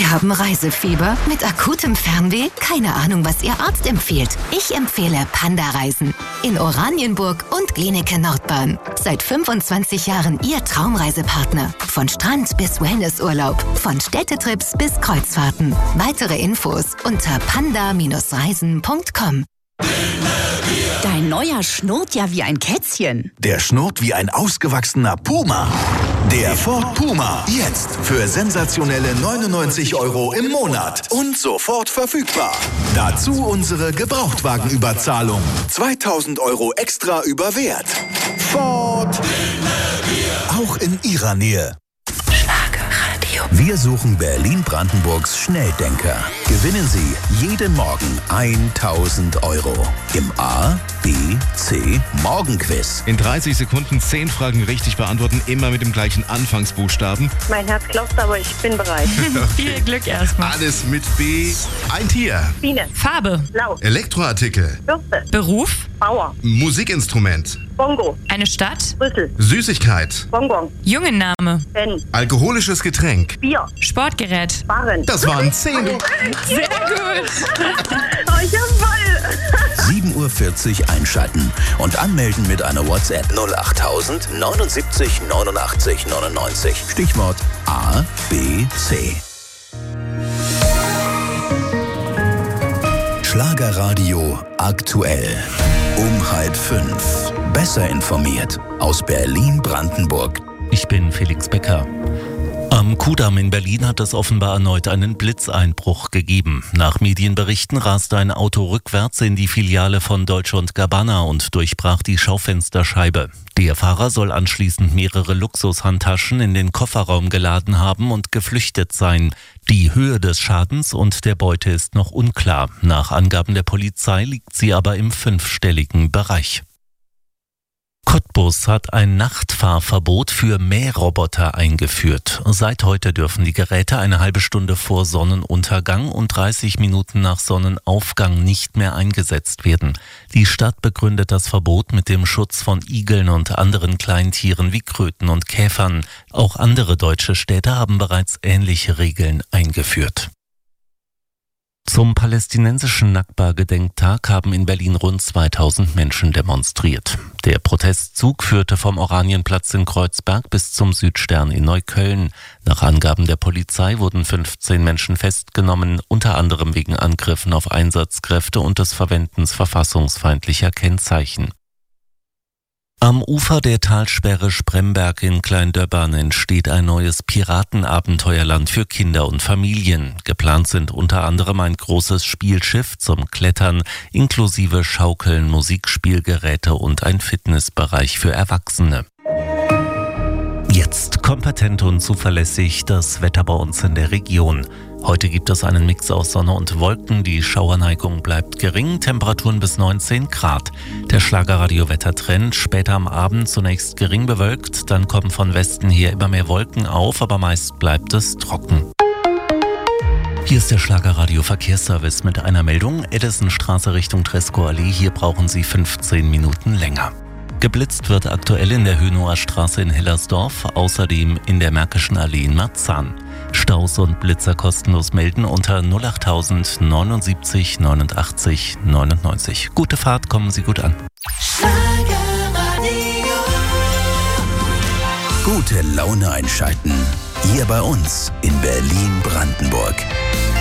Sie haben Reisefieber mit akutem Fernweh? Keine Ahnung, was Ihr Arzt empfiehlt. Ich empfehle Panda-Reisen in Oranienburg und Glienicke Nordbahn. Seit 25 Jahren Ihr Traumreisepartner. Von Strand bis Wellnessurlaub, von Städtetrips bis Kreuzfahrten. Weitere Infos unter panda-reisen.com. Dein neuer schnurrt ja wie ein Kätzchen. Der schnurrt wie ein ausgewachsener Puma. Der Ford Puma. Jetzt für sensationelle 99 € im Monat. Und sofort verfügbar. Dazu unsere Gebrauchtwagenüberzahlung. 2000 € extra über Wert. Ford. Auch in Ihrer Nähe. Wir suchen Berlin-Brandenburgs Schnelldenker. Gewinnen Sie jeden Morgen 1000 € im A, B, C Morgenquiz. In 30 Sekunden 10 Fragen richtig beantworten, immer mit dem gleichen Anfangsbuchstaben. Mein Herz klopft, aber ich bin bereit. Viel Glück erstmal. Alles mit B. Ein Tier. Biene. Farbe. Blau. Elektroartikel. Bürste. Beruf. Bauer. Musikinstrument. Bongo. Eine Stadt. Brüssel. Süßigkeit. Bonbon. Junggenname. Ben. Alkoholisches Getränk. Bier. Sportgerät. Barren. Das waren 10. Sehr gut. Oh, ich hab voll. 7:40 Uhr einschalten und anmelden mit einer WhatsApp 08000 79 89 99. Stichwort A, B, C. Schlagerradio aktuell. Um 4:30. Besser informiert aus Berlin-Brandenburg. Ich bin Felix Becker. Am Kudamm in Berlin hat es offenbar erneut einen Blitzeinbruch gegeben. Nach Medienberichten raste ein Auto rückwärts in die Filiale von Dolce & Gabbana und durchbrach die Schaufensterscheibe. Der Fahrer soll anschließend mehrere Luxushandtaschen in den Kofferraum geladen haben und geflüchtet sein. Die Höhe des Schadens und der Beute ist noch unklar. Nach Angaben der Polizei liegt sie aber im 5-stelligen Bereich. Cottbus hat ein Nachtfahrverbot für Mähroboter eingeführt. Seit heute dürfen die Geräte eine halbe Stunde vor Sonnenuntergang und 30 Minuten nach Sonnenaufgang nicht mehr eingesetzt werden. Die Stadt begründet das Verbot mit dem Schutz von Igeln und anderen Kleintieren wie Kröten und Käfern. Auch andere deutsche Städte haben bereits ähnliche Regeln eingeführt. Zum palästinensischen Nakba-Gedenktag haben in Berlin rund 2000 Menschen demonstriert. Der Protestzug führte vom Oranienplatz in Kreuzberg bis zum Südstern in Neukölln. Nach Angaben der Polizei wurden 15 Menschen festgenommen, unter anderem wegen Angriffen auf Einsatzkräfte und des Verwendens verfassungsfeindlicher Kennzeichen. Am Ufer der Talsperre Spremberg in Klein-Döbbern entsteht ein neues Piratenabenteuerland für Kinder und Familien. Geplant sind unter anderem ein großes Spielschiff zum Klettern, inklusive Schaukeln, Musikspielgeräte und ein Fitnessbereich für Erwachsene. Jetzt kompetent und zuverlässig das Wetter bei uns in der Region. Heute gibt es einen Mix aus Sonne und Wolken, die Schauerneigung bleibt gering, Temperaturen bis 19 Grad. Der Schlagerradio-Wettertrend, später am Abend zunächst gering bewölkt, dann kommen von Westen her immer mehr Wolken auf, aber meist bleibt es trocken. Hier ist der Schlagerradio-Verkehrsservice mit einer Meldung. Edisonstraße Richtung Tresco Allee, hier brauchen Sie 15 Minuten länger. Geblitzt wird aktuell in der Hönower Straße in Hellersdorf, außerdem in der Märkischen Allee in Marzahn. Staus und Blitzer kostenlos melden unter 08000 79 89 99. Gute Fahrt, kommen Sie gut an. Gute Laune einschalten. Hier bei uns in Berlin-Brandenburg.